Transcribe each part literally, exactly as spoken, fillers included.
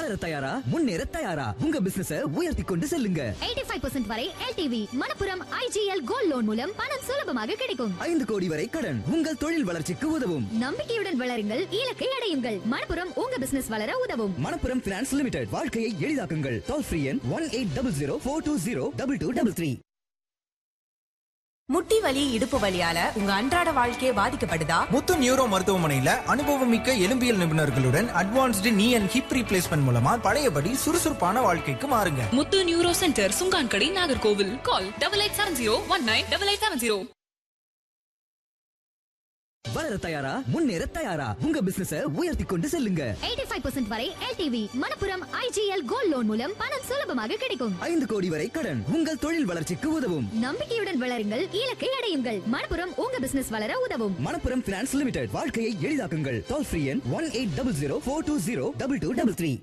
வளர தயாரா? முன்னேற தயாரா? உங்க பிசினஸ உயர்த்தி கொண்டு செல்லுங்க. எண்பத்தி ஐந்து பர்சன்ட் வரை L T V Manappuram I G L gold loan மூலம் பணம் சுலபமாக கிடைக்கும். ஐந்து கோடி வரை கடன் உங்கள் தொழில் வளர்ச்சிக்கு உதவும். நம்பிக்கையுடன் வளருங்கள், இலக்கை அடையுங்கள். மணப்புரம் உங்க பிசினஸ் வளர உதவும். Manappuram finance limited. வாழ்க்கையை எளிதாக்குங்கள். டோல் ஃப்ரீ எண் one eight double zero four two zero double two double three. முட்டி வலி இடுப்பு வலியால உங்க அன்றாட வாழ்க்கையே பாதிக்கப்படுதா? முத்து நியூரோ மருத்துவமனையில அனுபவமிக்க எலும்பியல் நிபுணர்களுடன் அட்வான்ஸ்டு நீ அண்ட் ஹிப் ரீப்ளேஸ்மெண்ட் மூலமா பழையபடி சுறுசுறுப்பான வாழ்க்கைக்கு மாறுங்க. முத்து neuro centre, Sungankadai, Nagercoil. Call double eight seven zero one nine double eight seven zero. வளர தயாரா? முன்னேற தயாரா? உங்க பிசினஸ உயர்த்தி கொண்டு செல்லுங்க. எண்பத்தி ஐந்து பர்சன்ட் வரை L T V Manappuram I G L gold loan மூலம் பணம் சுலபமாக கிடைக்கும். ஐந்து கோடி வரை கடன் உங்கள் தொழில் வளர்ச்சிக்கு உதவும். நம்பிக்கையுடன் வளருங்கள், இலக்கை அடையுங்கள். மணப்புரம் உங்க பிசினஸ் வளர உதவும். Manappuram finance limited. வாழ்க்கையை எளிதாக்குங்கள். டோல் ஃப்ரீ எண் one eight double zero four two zero double two double three.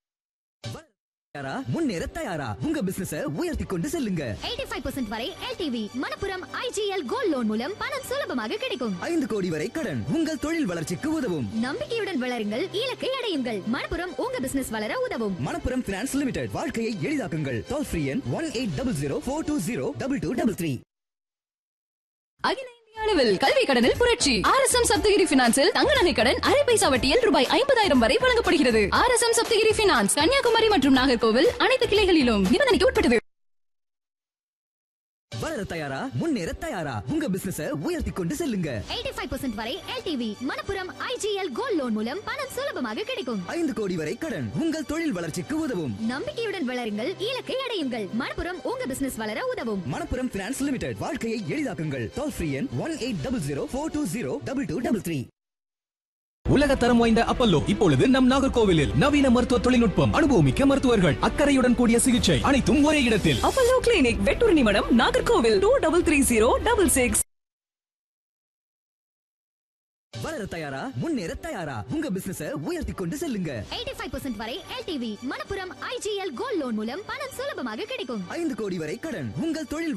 முன்னேற தயாரா? உங்க பிசினஸ உயர்த்தி கொண்டு செல்லுங்க. எண்பத்தி ஐந்து பர்சன்ட் வரை L T V Manappuram I G L gold loan மூலம் பணம் சுலபமாக கிடைக்கும். ஐந்து கோடி வரை கடன் உங்கள் தொழில் வளர்ச்சிக்கு உதவும். நம்பிக்கையுடன் வளருங்கள், இலக்கை அடையுங்கள். மணப்புரம் உங்க பிசினஸ் வளர உதவும். Manappuram finance limited. வாழ்க்கையை எளிதாக்குங்கள். டோல் ஃப்ரீ எண் one eight double zero four two zero double two double three. அகில இந்திய அளவில் கல்வி கடனில் புரட்சி. ஆர் எஸ் எம் சப்தகிரி பினான்சில் தங்க நகை கடன் அரை பைசா வட்டியில் ரூபாய் ஐம்பதாயிரம் வரை வழங்கப்படுகிறது. R S M Saptagiri finance, Kanyakumari மற்றும் நாகர்கோவில் அனைத்து கிளைகளிலும். நிபந்தனைக்கு உட்பட்டது. வளர தயாரா? முன்னேற தயாரா? உங்க பிசினஸ உயர்த்தி கொண்டு செல்லுங்க. எண்பத்தி ஐந்து பர்சன்ட் வரை L T V Manappuram I G L gold loan மூலம் பணம் சுலபமாக கிடைக்கும். ஐந்து கோடி வரை கடன் உங்கள் தொழில் வளர்ச்சிக்கு உதவும். நம்பிக்கையுடன் வளருங்கள், இலக்கை அடையுங்கள். மணப்புரம் உங்க பிசினஸ் வளர உதவும். Manappuram finance limited. வாழ்க்கையை எளிதாக்குங்கள். டோல் ஃப்ரீ எண் one eight double zero four two zero double two double three. உலக தரம் வாய்ந்த அப்பல்லோ இப்பொழுது நம் நாகர்கோவிலில். நவீன மருத்துவ தொழில்நுட்பம், அனுபவமிக்க மருத்துவர்கள், அக்கறையுடன் கூடிய சிகிச்சை, அனைத்தும் ஒரே இடத்தில். அப்பல்லோ கிளினிக், வெட்டூர் நிமிடம், Nagercoil. Two double three zero double six. வளர தயாரா? முன்னேற தயாரா? உங்க பிசினஸ உயர்த்தி கொண்டு செல்லுங்க. எண்பத்தி ஐந்து பர்சன்ட் வரை L T V Manappuram I G L gold loan மூலம் பணம் சுலபமாக கிடைக்கும். ஐந்து கோடி வரை கடன் உங்கள் தொழில்